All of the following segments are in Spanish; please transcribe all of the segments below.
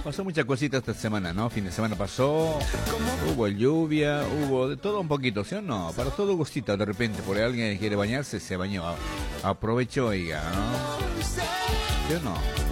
Pasó muchas cositas esta semana, ¿no? Fin de semana pasó, hubo lluvia, hubo de todo un poquito, ¿sí o no? Para todo gustito, de repente, por ahí alguien quiere bañarse, se bañó, aprovechó, oiga, ¿no? ¿Sí o no?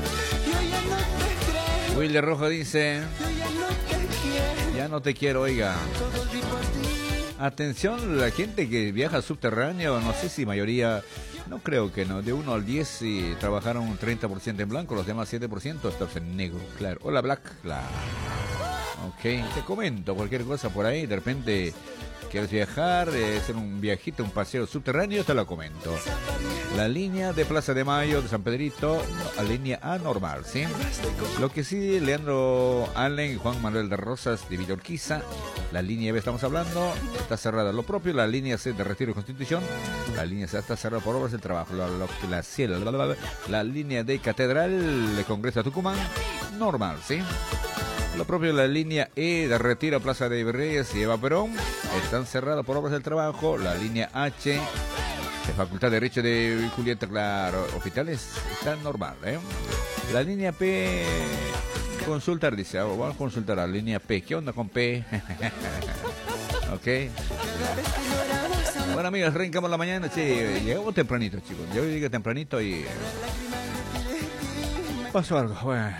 Willy Rojo dice, ya no te quiero, oiga. Atención, la gente que viaja subterráneo, no sé si mayoría, no creo que no, de 1 al 10 si trabajaron un 30% en blanco, los demás 7% estás en negro, claro. Hola Black, claro. Ok, te comento cualquier cosa por ahí, de repente quieres viajar, hacer un viajito, un paseo subterráneo, te lo comento. La línea de Plaza de Mayo de San Pedrito, a línea A normal, ¿sí? Lo que sí, Leandro Allen y Juan Manuel de Rosas de Villorquiza, la línea B estamos hablando, está cerrada. Lo propio, la línea C de Retiro y Constitución, la línea C está cerrada por obras del trabajo. La línea D Catedral de Congreso de Tucumán, normal, ¿sí? Lo propio, la línea E de Retiro, Plaza de Virreyes y Eva Perón, están cerradas por obras del trabajo. La línea H de Facultad de Derecho de Julieta, claro, hospitales, está normal, ¿eh? La línea P, consultar, dice, vamos a consultar a la línea P. ¿Qué onda con P? Ok. Bueno, amigos, arrancamos la mañana, sí, llegamos tempranito, chicos. Yo llegué tempranito y pasó algo, bueno.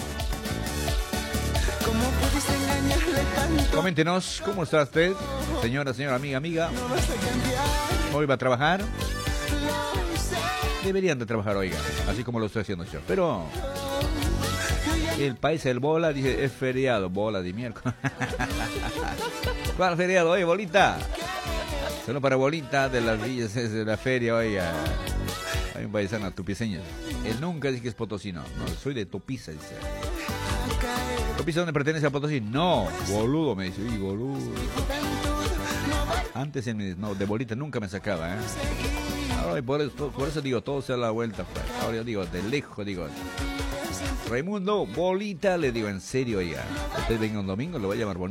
Coméntenos, ¿cómo está usted? Señora, amiga. Hoy va a trabajar. Deberían de trabajar, oiga, así como lo estoy haciendo yo. Pero el país del bola dice, es feriado, bola de miércoles. ¿Cuál feriado? Oye, bolita. Solo para bolita de las villas de la feria, oiga. Hay un paisano tupiceño. Él nunca dice que es potosino. No, soy de Topiza, dice. ¿Topiza dónde pertenece a Potosí? No, boludo, me dice. Uy, boludo. Antes de bolita nunca me sacaba, ¿eh? Ahora por eso digo, todo se da la vuelta. Pues. Ahora yo digo, de lejos digo, Raimundo, bolita, le digo, en serio, oiga. Usted venga un domingo, lo voy a llamar bonito.